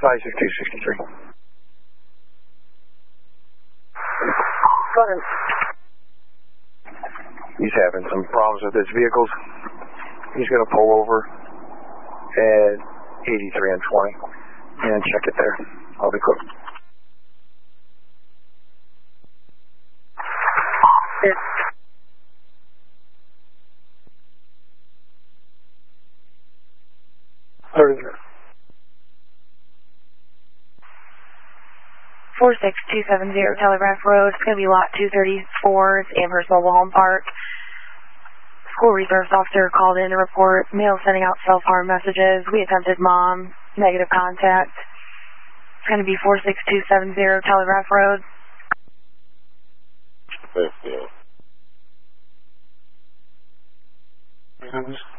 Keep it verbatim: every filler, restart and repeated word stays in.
five six two six three. Go ahead. He's having some problems with his vehicles. He's going to pull over at eighty-three and twenty and check it there. I'll be quick. Yes. Thirty. four six two seven zero Telegraph Road. It's going to be lot two thirty-four. It's Amherst Mobile Home Park. School resource officer called in to report male sending out self-harm messages. We attempted mom, negative contact. It's going to be four six two seven zero Telegraph Road. Thank you.